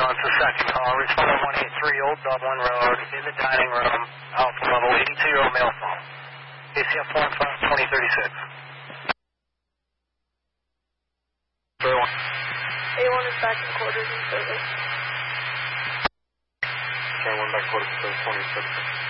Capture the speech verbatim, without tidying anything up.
it's the second call. Respondent one eight three Old Dublin Road, in the dining room, alpha level, eighty-two-year-old male phone. A C F one five twenty thirty-six. A one. A one is back in quarters in service. A one back in quarters in service, twenty-six.